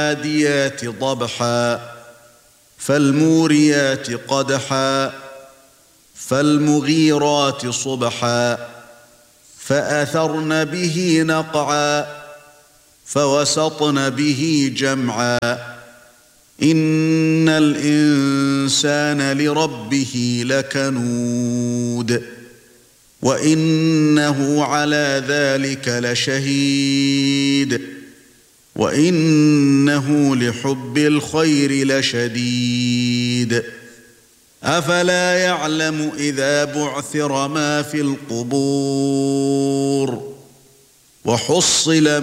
والعاديات ضبحا فالموريات قدحا فالمغيرات صبحا فأثرن به نقعا فوسطن به جمعا إن الإنسان لربه لكنود وإنه على ذلك لشهيد وإنه لحب الخير لشديد أفلا يعلم إذا بعثر ما في القبور وحصل